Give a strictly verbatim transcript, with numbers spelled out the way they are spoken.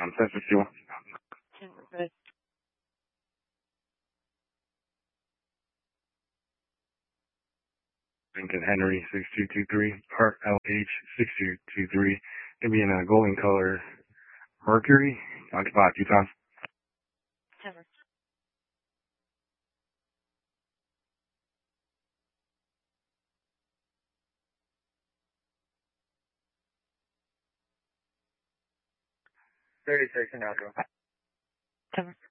um, Census Fuel. Good. Lincoln Henry six two two three, Park L H six two two three. Gonna be in a golden color Mercury, occupied Utah. Cover. thirty-six and outdoor. Cover.